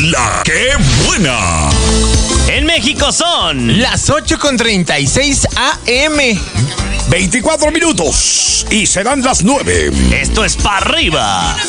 La que buena. En México son las 8:36 a.m. 24 minutos y serán las 9. Esto es Pa' Arriba.